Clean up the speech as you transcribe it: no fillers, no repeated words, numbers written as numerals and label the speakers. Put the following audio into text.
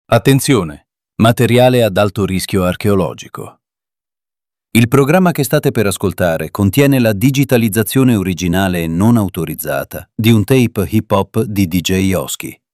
Speaker 1: Attenzione! Materiale ad alto rischio archeologico. Il programma che state per ascoltare contiene la digitalizzazione originale e non autorizzata di un tape hip hop di DJ Oski.